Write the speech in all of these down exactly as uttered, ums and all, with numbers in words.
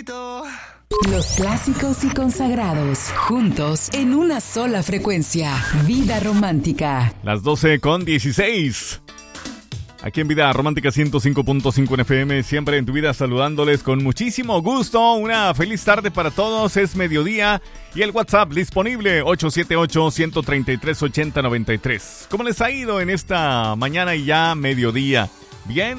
cafecito. Los clásicos y consagrados, juntos en una sola frecuencia. Vida Romántica. Las doce con dieciséis. Aquí en Vida Romántica ciento cinco punto cinco en F M, siempre en tu vida, saludándoles con muchísimo gusto. Una feliz tarde para todos, es mediodía y el WhatsApp disponible ocho siete ocho, uno tres tres, ocho cero nueve tres. ¿Cómo les ha ido en esta mañana y ya mediodía? ¿Bien?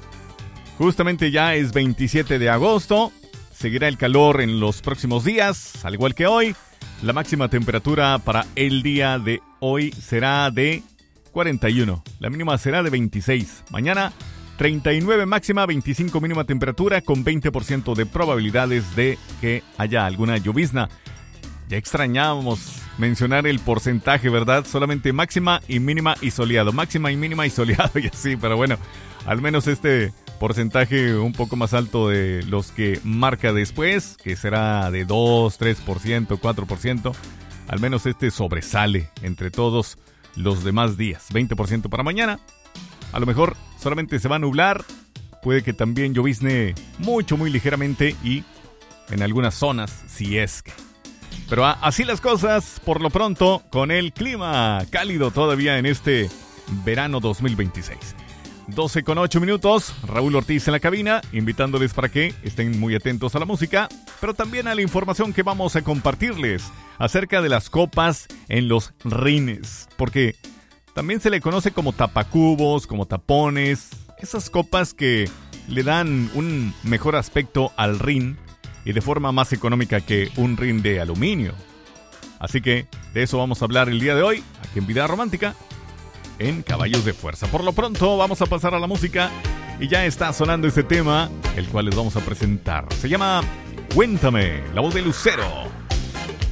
Justamente ya es veintisiete de agosto, seguirá el calor en los próximos días, al igual que hoy. La máxima temperatura para el día de hoy será de cuarenta y uno, la mínima será de veintiséis. Mañana treinta y nueve máxima, veinticinco mínima temperatura, con veinte por ciento de probabilidades de que haya alguna llovizna. Ya extrañábamos mencionar el porcentaje, ¿verdad? Solamente máxima y mínima y soleado, máxima y mínima y soleado y así, pero bueno, al menos este porcentaje un poco más alto de los que marca después, que será de dos, tres por ciento, cuatro por ciento, al menos este sobresale entre todos los demás días. Veinte por ciento para mañana, a lo mejor solamente se va a nublar, puede que también llovizne mucho, muy ligeramente y en algunas zonas, si es que. Pero así las cosas, por lo pronto, con el clima cálido todavía en este verano dos mil veintiséis. doce con ocho minutos, Raúl Ortiz en la cabina, invitándoles para que estén muy atentos a la música, pero también a la información que vamos a compartirles acerca de las copas en los rines, porque también se le conoce como tapacubos, como tapones, esas copas que le dan un mejor aspecto al rin y de forma más económica que un rin de aluminio. Así que de eso vamos a hablar el día de hoy, aquí en Vida Romántica, en Caballos de Fuerza. Por lo pronto vamos a pasar a la música y ya está sonando este tema, el cual les vamos a presentar. Se llama Cuéntame, la voz de Lucero.